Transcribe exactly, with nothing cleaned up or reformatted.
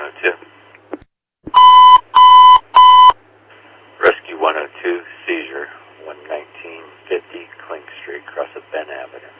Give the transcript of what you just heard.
oh two. Rescue one oh two, seizure, one nineteen fifty Clink Street, across of Ben Avenue.